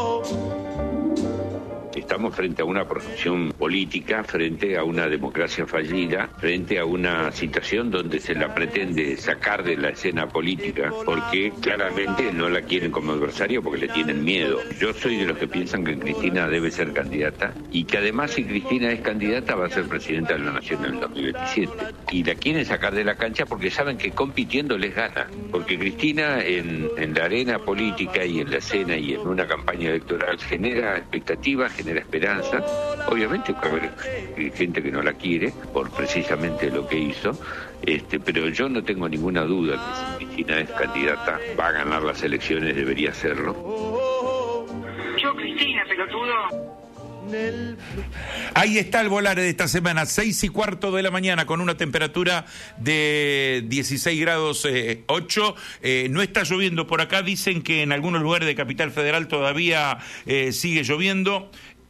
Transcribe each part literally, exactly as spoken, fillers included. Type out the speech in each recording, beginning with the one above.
Estamos frente a una corrupción política, frente a una democracia fallida, frente a una situación donde se la pretende sacar de la escena política, porque claramente no la quieren como adversario porque le tienen miedo. Yo soy de los que piensan que Cristina debe ser candidata y que además si Cristina es candidata va a ser presidenta de la Nación en el dos mil veintisiete. Y la quieren sacar de la cancha porque saben que compitiendo les gana. Porque Cristina en, en la arena política y en la escena y en una campaña electoral genera expectativas, genera esperanza. Obviamente puede haber gente que no la quiere por precisamente lo que hizo, este, pero yo no tengo ninguna duda que si Cristina es candidata va a ganar las elecciones, debería hacerlo. Yo, Cristina, pelotudo. Ahí está el Volare de esta semana, seis y cuarto de la mañana, con una temperatura de dieciséis grados eh, ocho. Eh, no está lloviendo por acá, dicen que en algunos lugares de Capital Federal todavía eh, sigue lloviendo.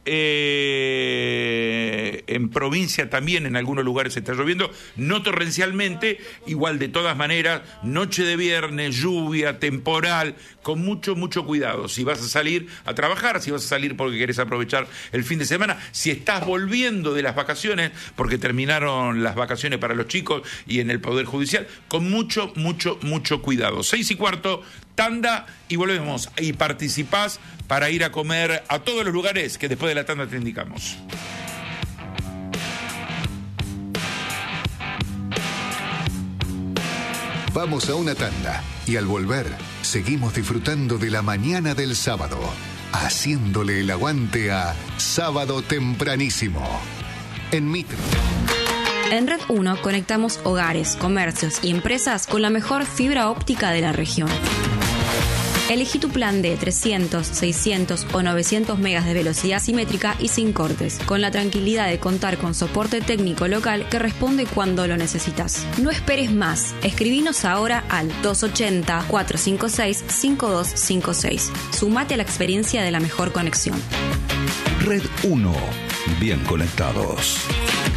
Eh, en provincia también en algunos lugares está lloviendo, no torrencialmente, igual de todas maneras, noche de viernes, lluvia, temporal, con mucho, mucho cuidado. Si vas a salir a trabajar, si vas a salir porque querés aprovechar el fin de semana, si estás volviendo de las vacaciones, porque terminaron las vacaciones para los chicos y en el Poder Judicial, con mucho, mucho, mucho cuidado. Seis y cuarto, tanda y volvemos. Y participás para ir a comer a todos los lugares que después de la tanda te indicamos. Vamos a una tanda y al volver seguimos disfrutando de la mañana del sábado, haciéndole el aguante a Sábado Tempranísimo en Mitre. En Red uno conectamos hogares, comercios y empresas con la mejor fibra óptica de la región. Elegí tu plan de trescientos, seiscientos o novecientos megas de velocidad simétrica y sin cortes, con la tranquilidad de contar con soporte técnico local que responde cuando lo necesitas. No esperes más. Escribinos ahora al dos ochenta, cuatrocientos cincuenta y seis, cincuenta y dos cincuenta y seis. Sumate a la experiencia de la mejor conexión. Red uno. Bien conectados.